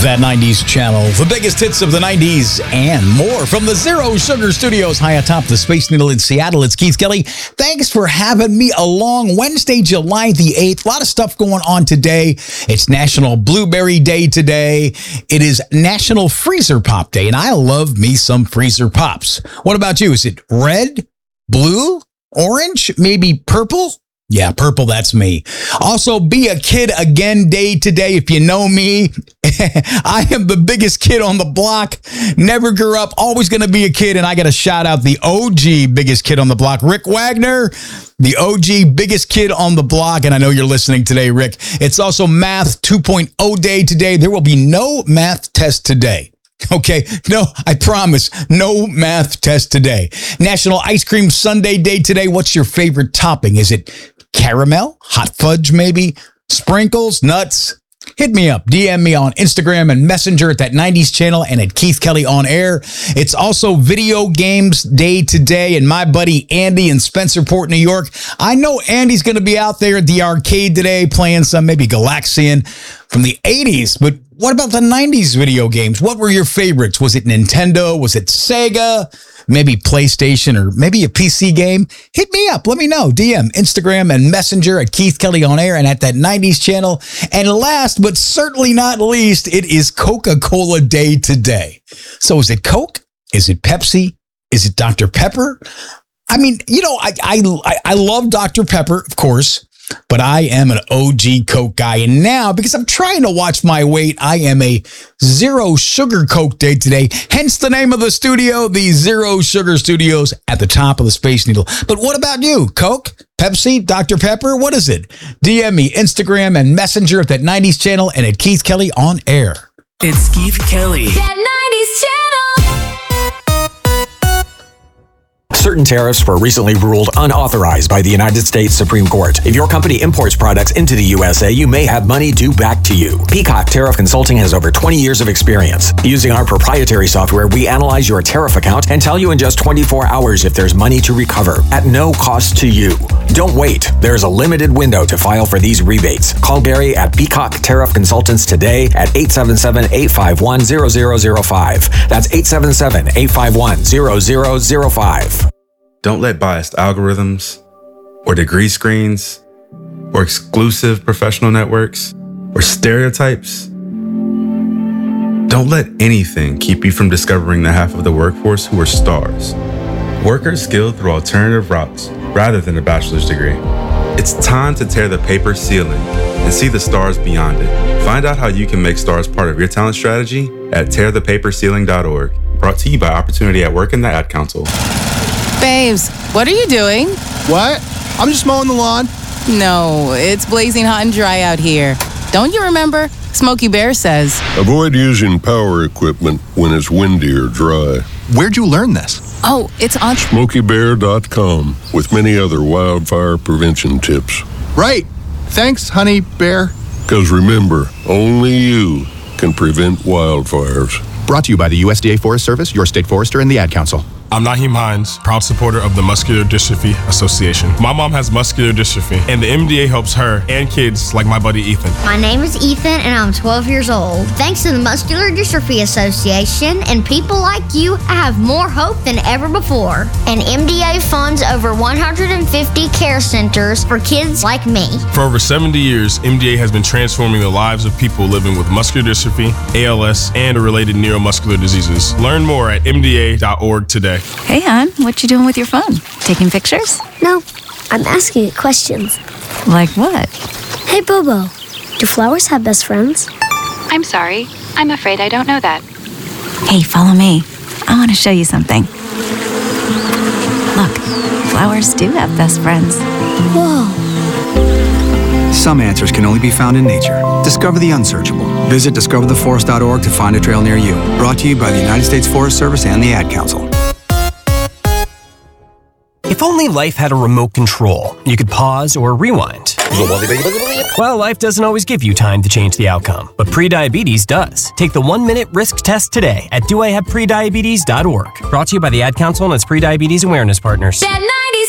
That 90s channel, the biggest hits of the 90s and more from the Zero Sugar Studios high atop the Space Needle in Seattle. It's Keith Kelly. Thanks for having me along. Wednesday, July the 8th. A lot of stuff going on today. It's National Blueberry Day today. It is National Freezer Pop Day, and I love me some Freezer Pops. What about you? Is it red, blue, orange, maybe purple? Yeah, purple, that's me. Also, Be a Kid Again Day today. If you know me, I am the biggest kid on the block. Never grew up, always going to be a kid. And I got to shout out the OG biggest kid on the block, Rick Wagner, the OG biggest kid on the block. And I know you're listening today, Rick. It's also Math 2.0 Day today. There will be no math test today. Okay, no, I promise, no math test today. National Ice Cream Sundae Day today. What's your favorite topping? Is it caramel, hot fudge maybe, sprinkles, nuts? Hit me up, DM me on Instagram and Messenger at that 90s channel and at Keith Kelly on air. It's also Video Games Day today, and my buddy Andy in Spencerport, New York. I know Andy's going to be out there at the arcade today playing some maybe Galaxian from the 80s, but what about the 90s video games? What were your favorites? Was it Nintendo? Was it Sega? Maybe PlayStation or maybe a PC game? Hit me up. Let me know. DM, Instagram, and Messenger at Keith Kelly on air and at that 90s channel. And last but certainly not least, it is Coca-Cola Day today. So is it Coke? Is it Pepsi? Is it Dr. Pepper? I mean, you know, I love Dr. Pepper, of course. But I am an OG Coke guy. And now, because I'm trying to watch my weight, I am a Zero Sugar Coke Day today. Hence the name of the studio, the Zero Sugar Studios at the top of the Space Needle. But what about you? Coke? Pepsi? Dr. Pepper? What is it? DM me, Instagram, and Messenger at that 90s channel and at Keith Kelly on air. It's Keith Kelly. That 90s channel. Certain tariffs were recently ruled unauthorized by the United States Supreme Court. If your company imports products into the USA, you may have money due back to you. Peacock Tariff Consulting has over 20 years of experience. Using our proprietary software, we analyze your tariff account and tell you in just 24 hours if there's money to recover at no cost to you. Don't wait. There's a limited window to file for these rebates. Call Gary at Peacock Tariff Consultants today at 877-851-0005. That's 877-851-0005. Don't let biased algorithms or degree screens or exclusive professional networks or stereotypes. Don't let anything keep you from discovering the half of the workforce who are stars. Workers skilled through alternative routes rather than a bachelor's degree. It's time to tear the paper ceiling and see the stars beyond it. Find out how you can make stars part of your talent strategy at tearthepaperceiling.org. Brought to you by Opportunity at Work and the Ad Council. Babes, what are you doing? What? I'm just mowing the lawn. No, it's blazing hot and dry out here. Don't you remember? Smokey Bear says, avoid using power equipment when it's windy or dry. Where'd you learn this? oh, it's on SmokeyBear.com with many other wildfire prevention tips. Right. Thanks, Honey Bear. Because remember, only you can prevent wildfires. Brought to you by the USDA Forest Service, your state forester, and the Ad Council. I'm Naheem Hines, proud supporter of the Muscular Dystrophy Association. My mom has muscular dystrophy, and the MDA helps her and kids like my buddy Ethan. My name is Ethan, and I'm 12 years old. Thanks to the Muscular Dystrophy Association and people like you, I have more hope than ever before. And MDA funds over 150 care centers for kids like me. For over 70 years, MDA has been transforming the lives of people living with muscular dystrophy, ALS, and related neuromuscular diseases. Learn more at MDA.org today. Hey, hon, what you doing with your phone? Taking pictures? No, I'm asking it questions. Like what? Hey, Bobo, do flowers have best friends? I'm sorry. I'm afraid I don't know that. Hey, follow me. I want to show you something. Look, flowers do have best friends. Whoa. Some answers can only be found in nature. Discover the unsearchable. Visit discovertheforest.org to find a trail near you. Brought to you by the United States Forest Service and the Ad Council. If only life had a remote control, you could pause or rewind. Well, life doesn't always give you time to change the outcome, but prediabetes does. Take the 1-minute risk test today at doihaveprediabetes.org. Brought to you by the Ad Council and its prediabetes awareness partners. That 90s